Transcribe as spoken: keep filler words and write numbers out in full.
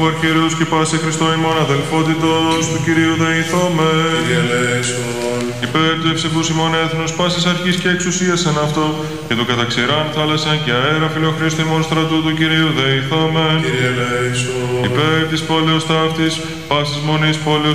Ο αρχιερέως και πάση Χριστό ημών αδελφότητος του Κυρίου δεηθώμε. Κύριε ελέησον. Υπέρ του ευσεβούς ημών έθνους πάσης αρχής και εξουσίας εν αυτό και του καταξηράν θάλασσαν και αέρα φιλοχρήστου ημών στρατού του Κυρίου δεηθώμε. Κύριε ελέησον. Υπέρ της πόλεως ταύτης πάσης μονής πόλεως